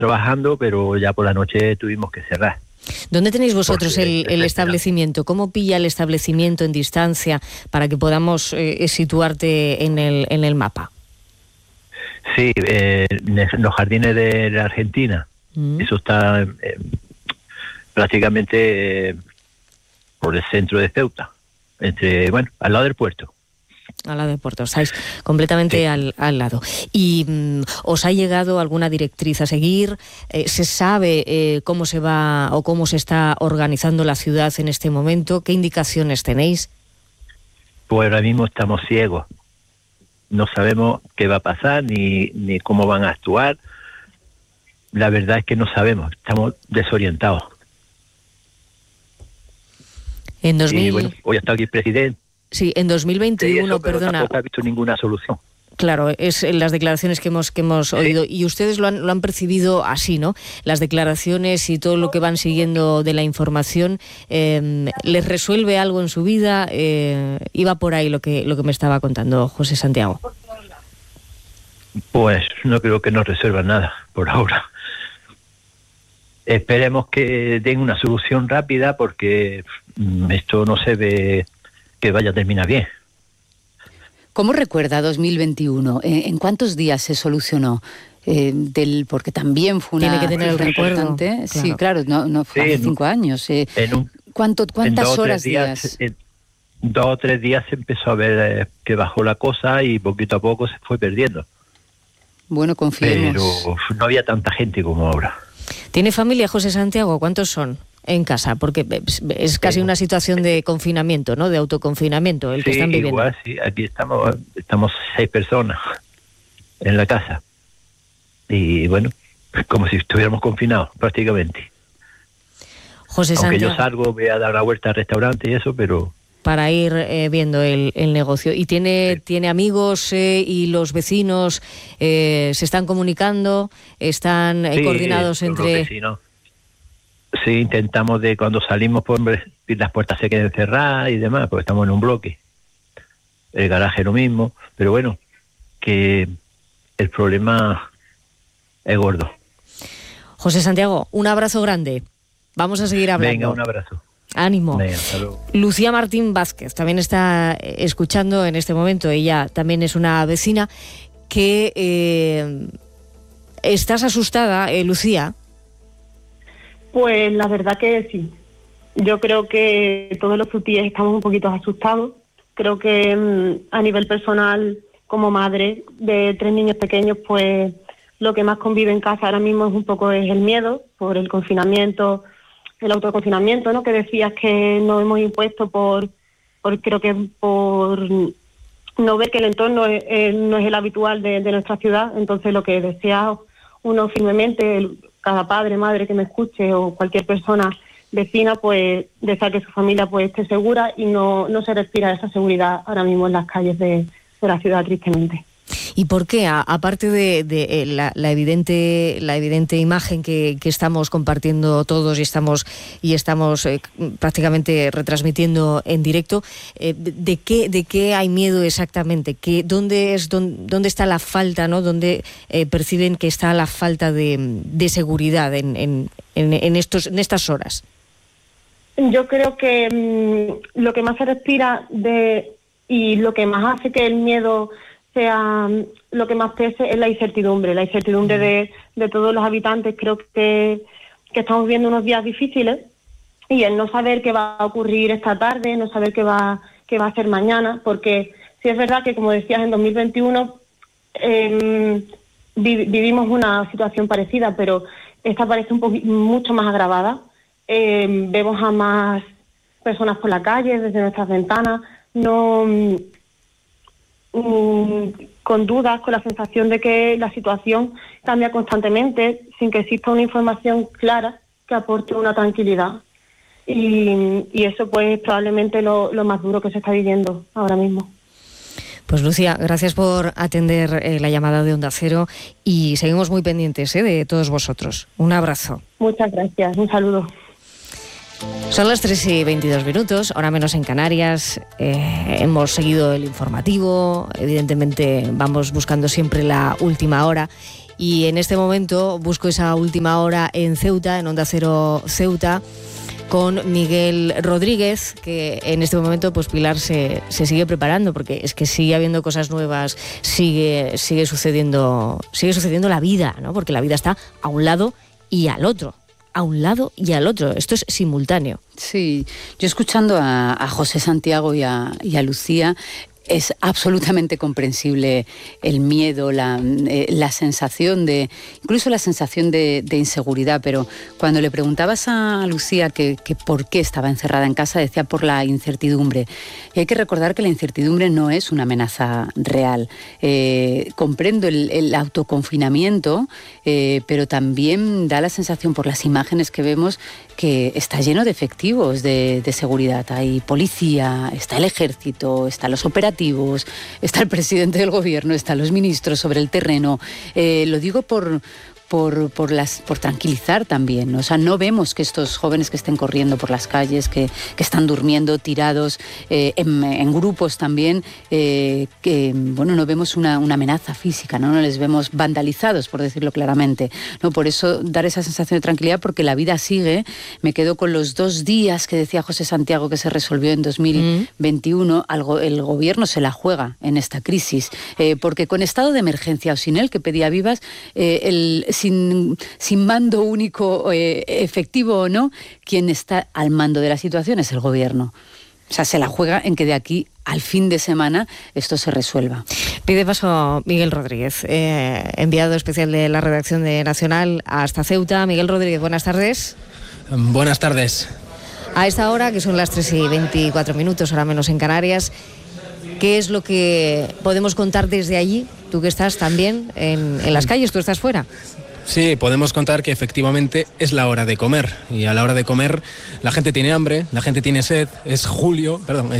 trabajando, pero ya por la noche tuvimos que cerrar. ¿Dónde tenéis vosotros Porque el establecimiento? ¿Cómo pilla el establecimiento en distancia para que podamos situarte en el mapa? Sí, en los jardines de la Argentina. Eso está prácticamente por el centro de Ceuta, al lado del puerto. Al lado del puerto, estáis completamente Sí. al lado. ¿Y os ha llegado alguna directriz a seguir? ¿Se sabe cómo se va o cómo se está organizando la ciudad en este momento? ¿Qué indicaciones tenéis? Pues ahora mismo estamos ciegos. No sabemos qué va a pasar ni cómo van a actuar. La verdad es que no sabemos, estamos desorientados. En 2000... Y bueno, hoy está aquí el presidente. Sí, en 2021, Eso, pero perdona. tampoco ha visto ninguna solución. Claro, es las declaraciones que hemos oído y ustedes lo han percibido así, ¿no? Las declaraciones y todo lo que van siguiendo de la información, ¿les resuelve algo en su vida? Iba por ahí lo que me estaba contando José Santiago. Pues no creo que nos resuelva nada por ahora. Esperemos que den una solución rápida porque esto no se ve que vaya a terminar bien. ¿Cómo recuerda 2021? ¿En cuántos días se solucionó? Porque también fue una... Tiene que tener el recuerdo. Importante. Claro. Sí, claro, no fue hace 5 años. ¿Cuántas horas, días? En 2 o 3 días se empezó a ver que bajó la cosa y poquito a poco se fue perdiendo. Bueno, confiemos. Pero no había tanta gente como ahora. ¿Tiene familia José Santiago? ¿Cuántos son en casa? Porque es casi una situación de confinamiento, ¿no? De autoconfinamiento el que están viviendo. Igual, sí. Aquí estamos 6 personas en la casa. Y bueno, como si estuviéramos confinados prácticamente. José Aunque Santiago, yo salgo, voy a dar la vuelta al restaurante y eso, pero... para ir viendo el negocio. ¿Y tiene amigos y los vecinos se están comunicando? ¿Están coordinados entre...? Sí, intentamos de cuando salimos, pues las puertas se queden cerradas y demás, porque estamos en un bloque. El garaje lo mismo, pero bueno, que el problema es gordo. José Santiago, un abrazo grande. Vamos a seguir hablando. Venga, un abrazo. Ánimo. Venga, hasta luego. Lucía Martín Vázquez también está escuchando en este momento. Ella también es una vecina que... ¿Estás asustada, Lucía? Pues la verdad que sí. Yo creo que todos los tutíes estamos un poquito asustados. Creo que a nivel personal, como madre de 3 niños pequeños, pues lo que más convive en casa ahora mismo es el miedo por el confinamiento, el autoconfinamiento, ¿no? Que decías que nos hemos impuesto por no ver que el entorno no es el habitual de nuestra ciudad. Entonces lo que desea uno firmemente, cada padre, madre que me escuche o cualquier persona vecina, pues desea que su familia pues esté segura y no se respira esa seguridad ahora mismo en las calles de la ciudad, tristemente. ¿Y por qué? Aparte de la evidente imagen que estamos compartiendo todos y estamos prácticamente retransmitiendo en directo, ¿de qué hay miedo exactamente? ¿Dónde está la falta, ¿no? ¿Dónde perciben que está la falta de seguridad en estas horas? Yo creo que lo que más se respira y lo que más hace que el miedo sea lo que más pese es la incertidumbre de todos los habitantes. Creo que estamos viendo unos días difíciles y el no saber qué va a ocurrir esta tarde, no saber qué va a ser mañana, porque sí es verdad que, como decías, en 2021 vivimos una situación parecida, pero esta parece mucho más agravada. Vemos a más personas por la calle, desde nuestras ventanas, con dudas, con la sensación de que la situación cambia constantemente sin que exista una información clara que aporte una tranquilidad. Y eso pues es probablemente lo más duro que se está viviendo ahora mismo. Pues Lucía, gracias por atender la llamada de Onda Cero y seguimos muy pendientes de todos vosotros. Un abrazo. Muchas gracias, un saludo. Son las 3:22, hora menos en Canarias. Hemos seguido el informativo, evidentemente vamos buscando siempre la última hora y en este momento busco esa última hora en Ceuta, en Onda Cero Ceuta, con Miguel Rodríguez, que en este momento pues Pilar se sigue preparando, porque es que sigue habiendo cosas nuevas, sigue sucediendo la vida, ¿no? Porque la vida está a un lado y al otro. A un lado y al otro. Esto es simultáneo. Sí, yo escuchando a José Santiago y a Lucía, es absolutamente comprensible el miedo, la sensación incluso la sensación de inseguridad, pero cuando le preguntabas a Lucía que por qué estaba encerrada en casa, decía por la incertidumbre. Y hay que recordar que la incertidumbre no es una amenaza real. Comprendo el autoconfinamiento, pero también da la sensación por las imágenes que vemos que está lleno de efectivos de seguridad. Hay policía, está el ejército, están los operativos, está el presidente del gobierno, están los ministros sobre el terreno. Lo digo por tranquilizar también, ¿no? O sea, no vemos que estos jóvenes que estén corriendo por las calles, que están durmiendo tirados en grupos también, no vemos una amenaza física, ¿no? No les vemos vandalizados, por decirlo claramente, ¿no? Por eso dar esa sensación de tranquilidad, porque la vida sigue. Me quedo con los 2 días que decía José Santiago que se resolvió en 2021. El gobierno se la juega en esta crisis, porque con estado de emergencia o sin él, que pedía Vivas, sin mando único efectivo o no, quien está al mando de la situación es el gobierno. O sea, se la juega en que de aquí al fin de semana esto se resuelva. Pide paso Miguel Rodríguez, enviado especial de la redacción de Nacional hasta Ceuta. Miguel Rodríguez, buenas tardes. Buenas tardes. A esta hora, que son las 3:24, hora menos en Canarias, ¿qué es lo que podemos contar desde allí? Tú que estás también en las calles, tú estás fuera. Sí, podemos contar que efectivamente es la hora de comer, y a la hora de comer la gente tiene hambre, la gente tiene sed. Es julio,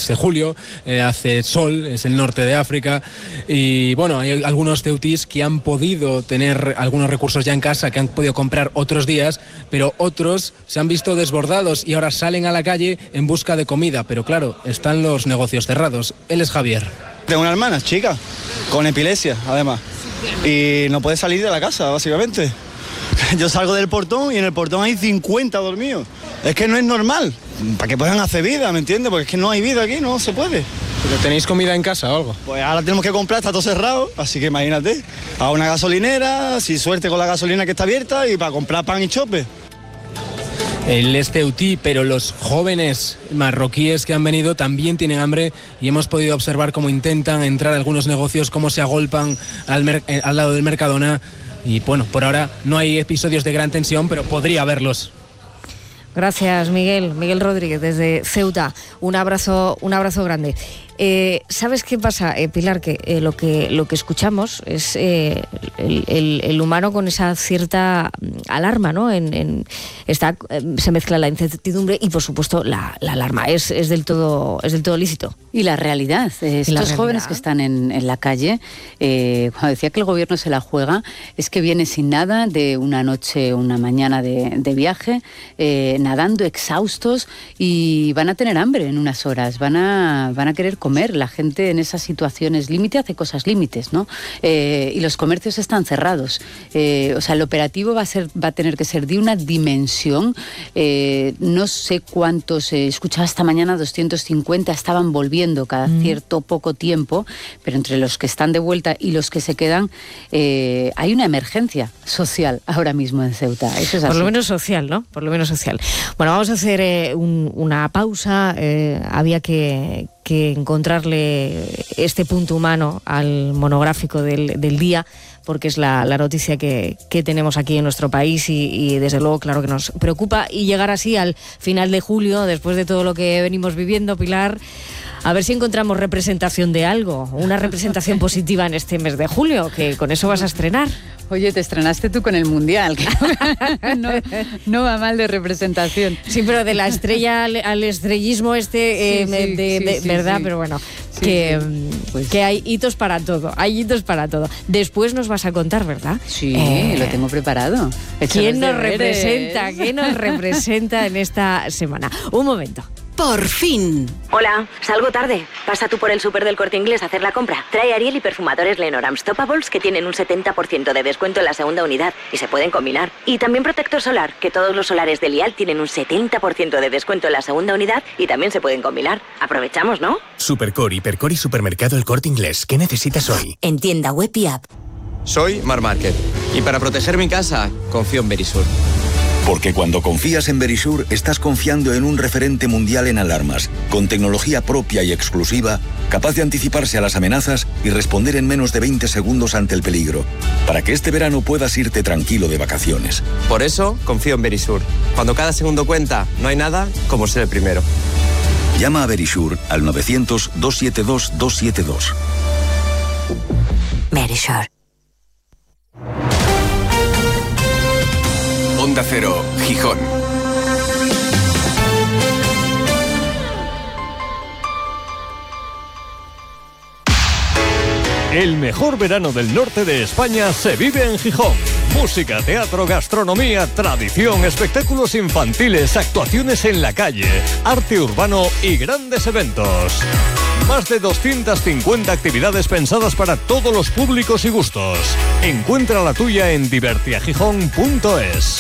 hace sol, es el norte de África, y bueno, hay algunos ceutís que han podido tener algunos recursos ya en casa, que han podido comprar otros días, pero otros se han visto desbordados y ahora salen a la calle en busca de comida, pero claro, están los negocios cerrados. Él es Javier. Tengo una hermana chica, con epilepsia además, y no puede salir de la casa, básicamente. Yo salgo del portón y en el portón hay 50 dormidos. Es que no es normal, para que puedan hacer vida, ¿me entiendes? Porque es que no hay vida aquí, no se puede. ¿Pero tenéis comida en casa o algo? Pues ahora tenemos que comprar, está todo cerrado, así que imagínate, a una gasolinera, sin suerte con la gasolina que está abierta, y para comprar pan y chope. Él es ceutí, pero los jóvenes marroquíes que han venido también tienen hambre, y hemos podido observar cómo intentan entrar a algunos negocios, cómo se agolpan al lado del Mercadona. Y bueno, por ahora no hay episodios de gran tensión, pero podría haberlos. Gracias, Miguel. Miguel Rodríguez, desde Ceuta. Un abrazo grande. ¿Sabes qué pasa, Pilar? Que lo que escuchamos es el humano con esa cierta alarma, ¿no? Se mezcla la incertidumbre y, por supuesto, la alarma. Es del todo lícito. Y la realidad. Estos jóvenes que están en la calle, cuando decía que el gobierno se la juega, es que viene sin nada de una noche, una mañana de viaje, nadando exhaustos, y van a tener hambre en unas horas, van a querer comer. La gente en esas situaciones límite hace cosas límites, ¿no? Y los comercios están cerrados. O sea, el operativo va a tener que ser de una dimensión. No sé cuántos, escuchaba esta mañana 250 estaban volviendo cada cierto poco tiempo, pero entre los que están de vuelta y los que se quedan, hay una emergencia social ahora mismo en Ceuta. Eso es así. Por lo menos social, ¿no? Por lo menos social. Bueno, vamos a hacer una pausa. Había que encontrarle este punto humano al monográfico del día, porque es la noticia que tenemos aquí en nuestro país y desde luego, claro que nos preocupa. Y llegar así al final de julio, después de todo lo que venimos viviendo, Pilar, a ver si encontramos representación de algo, una representación positiva en este mes de julio, que con eso vas a estrenar. Oye, te estrenaste tú con el Mundial, que no va mal de representación. Sí, pero de la estrella al estrellismo ¿verdad? Sí. Pero bueno, que hay hitos para todo, Después nos vas a contar, ¿verdad? Sí, lo tengo preparado. ¿Quién nos representa en esta semana? Un momento. Por fin. Hola, salgo tarde. Pasa tú por el súper del Corte Inglés a hacer la compra. Trae Ariel y perfumadores Lenormand Stoppables que tienen un 70% de descuento en la segunda unidad y se pueden combinar. Y también protector solar, que todos los solares de Lial tienen un 70% de descuento en la segunda unidad y también se pueden combinar. Aprovechamos, ¿no? Supercore, Hipercore y Supermercado El Corte Inglés. ¿Qué necesitas hoy? En tienda web y app. Soy Mar Márquez y para proteger mi casa confío en Verisur. Porque cuando confías en Verisur, estás confiando en un referente mundial en alarmas, con tecnología propia y exclusiva, capaz de anticiparse a las amenazas y responder en menos de 20 segundos ante el peligro, para que este verano puedas irte tranquilo de vacaciones. Por eso, confío en Verisur. Cuando cada segundo cuenta, no hay nada como ser el primero. Llama a Verisur al 900-272-272. Verisur. Onda Cero, Gijón. El mejor verano del norte de España se vive en Gijón. Música, teatro, gastronomía, tradición, espectáculos infantiles, actuaciones en la calle, arte urbano y grandes eventos. Más de 250 actividades pensadas para todos los públicos y gustos. Encuentra la tuya en divertiagijón.es.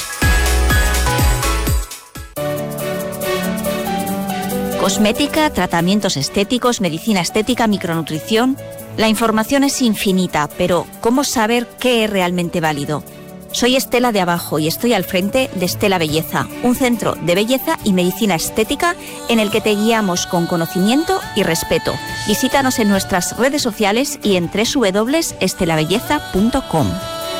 Cosmética, tratamientos estéticos, medicina estética, micronutrición. La información es infinita, pero ¿cómo saber qué es realmente válido? Soy Estela de Abajo y estoy al frente de Estela Belleza, un centro de belleza y medicina estética en el que te guiamos con conocimiento y respeto. Visítanos en nuestras redes sociales y en www.estelabelleza.com.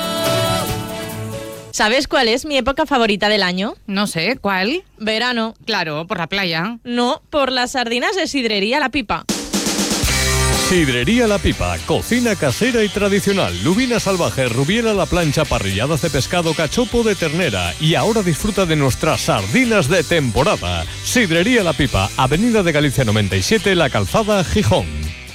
¿Sabes cuál es mi época favorita del año? No sé, ¿cuál? Verano. Claro, por la playa. No, por las sardinas de Sidrería La Pipa. Sidrería La Pipa, cocina casera y tradicional, lubina salvaje, rubiera a la plancha, parrilladas de pescado, cachopo de ternera y ahora disfruta de nuestras sardinas de temporada. Sidrería La Pipa, Avenida de Galicia 97, La Calzada, Gijón.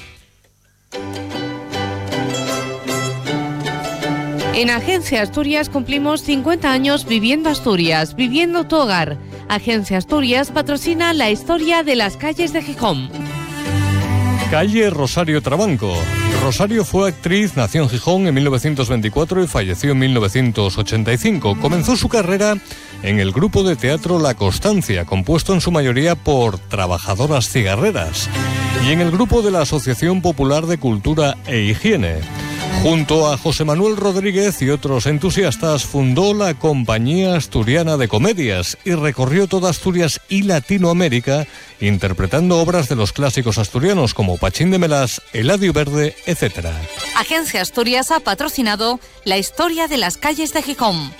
En Agencia Asturias cumplimos 50 años viviendo Asturias, viviendo tu hogar. Agencia Asturias patrocina la historia de las calles de Gijón. Calle Rosario Trabanco. Rosario fue actriz, nació en Gijón en 1924 y falleció en 1985. Comenzó su carrera en el grupo de teatro La Constancia, compuesto en su mayoría por trabajadoras cigarreras, y en el grupo de la Asociación Popular de Cultura e Higiene. Junto a José Manuel Rodríguez y otros entusiastas, fundó la Compañía Asturiana de Comedias y recorrió toda Asturias y Latinoamérica, interpretando obras de los clásicos asturianos como Pachín de Melas, Eladio Verde, etc. Agencia Asturias ha patrocinado la historia de las calles de Gijón.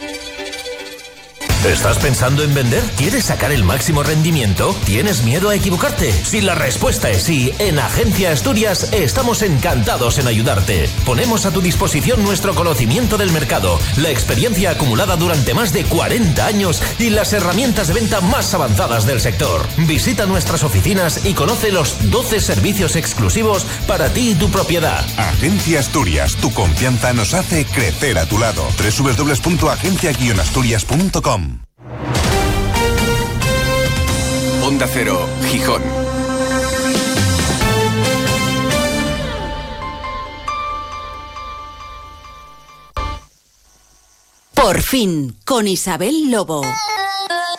¿Estás pensando en vender? ¿Quieres sacar el máximo rendimiento? ¿Tienes miedo a equivocarte? Si la respuesta es sí, en Agencia Asturias estamos encantados en ayudarte. Ponemos a tu disposición nuestro conocimiento del mercado, la experiencia acumulada durante más de 40 años y las herramientas de venta más avanzadas del sector. Visita nuestras oficinas y conoce los 12 servicios exclusivos para ti y tu propiedad. Agencia Asturias, tu confianza nos hace crecer a tu lado. www.agencia-asturias.com. Onda Cero, Gijón. Por fin, con Isabel Lobo.